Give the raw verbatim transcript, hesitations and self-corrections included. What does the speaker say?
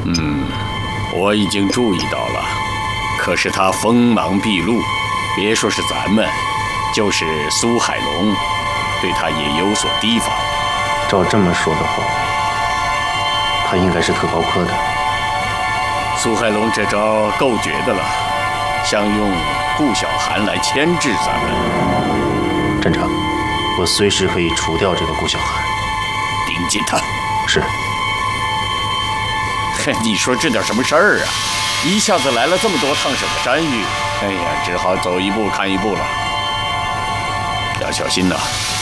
嗯，我已经注意到了，可是他锋芒毕露，别说是咱们，就是苏海龙，对他也有所提防。 照这么说的话，他应该是特高科的。 苏海龙这招够绝的了，想用顾小寒来牵制咱们。 镇长，我随时可以除掉这个顾小寒。 盯紧他。 是。 你说这点什么事儿啊？一下子来了这么多烫手的山芋，哎呀，只好走一步看一步了。要小心呐！